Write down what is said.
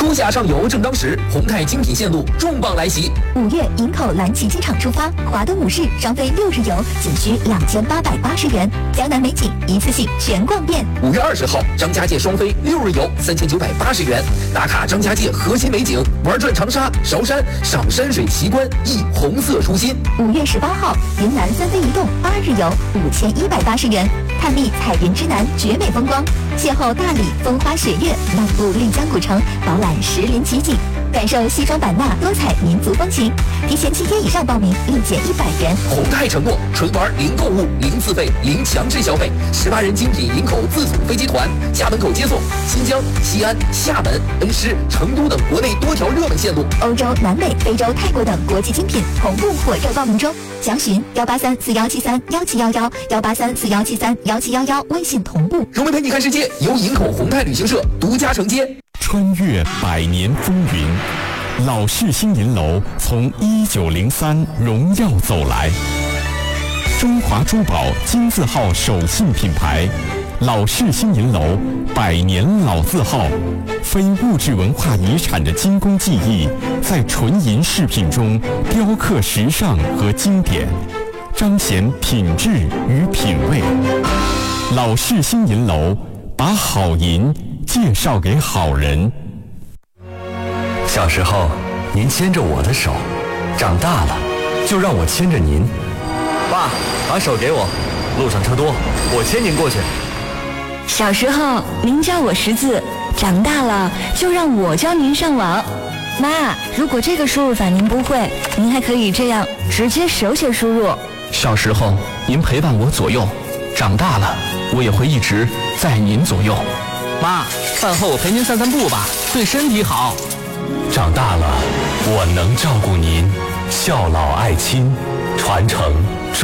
初夏上游正当时，宏泰精品线路重磅来袭。 5月营口蓝旗机场出发，华东五市双飞6日游，仅需2880元，江南美景一次性全逛遍。 5月20号，张家界双飞6日游3980元，打卡张家界核心美景，玩转长沙、韶山，赏山水奇观，忆红色初心。 5月18号，云南3飞一动8日游5180元，探秘彩云之南绝美风光，邂逅大理风花雪月，漫步丽江古城，饱览石林奇景，感受西双版纳多彩民族风情。提前7天以上报名，立减100元。 宏泰承诺纯玩零购物、零自费、零强制消费，18人精品营口自组飞机团，家门口接送，新疆、西安、厦门、恩施、成都等国内多条热门线路， 欧洲、南美、非洲、泰国等国际精品同步火热报名中。详询18341731711，18341731711，微信同步。 荣美陪你看世界，由营口宏泰旅行社独家承接。 穿越100年风云，老式新银楼从1903荣耀走来。中华珠宝金字号手信品牌，老式新银楼100年老字号，非物质文化遗产的精工技艺，在纯银饰品中雕刻时尚和经典，彰显品质与品味。老式新银楼，把好银介绍给好人。 小时候，您牵着我的手，长大了，就让我牵着您。爸，把手给我，路上车多，我牵您过去。 小时候，您教我识字，长大了就让我教您上网。妈，如果这个输入法您不会，您还可以这样直接手写输入。 小时候，您陪伴我左右，长大了，我也会一直在您左右。妈，饭后我陪您散散步吧，对身体好。 长大了，我能照顾您，孝老爱亲，传承